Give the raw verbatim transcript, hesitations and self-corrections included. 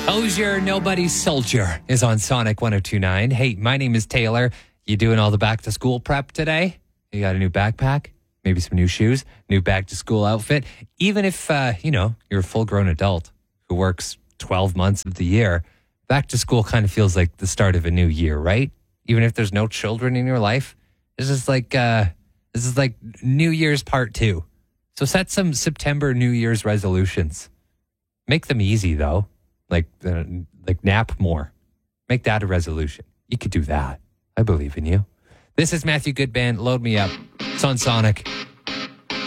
Hozier, Nobody's Soldier is on Sonic one oh two point nine. Hey, my name is Taylor. You doing all the back to school prep today? You got a new backpack, maybe some new shoes, new back to school outfit. Even if, uh, you know, you're a full grown adult who works twelve months of the year, back to school kind of feels like the start of a new year, right? Even if there's no children in your life, this is like, uh, this is like New Year's part two. So set some September New Year's resolutions. Make them easy though. Like, uh, like nap more. Make that a resolution. You could do that. I believe in you. This is Matthew Goodband. Load me up. It's on Sonic.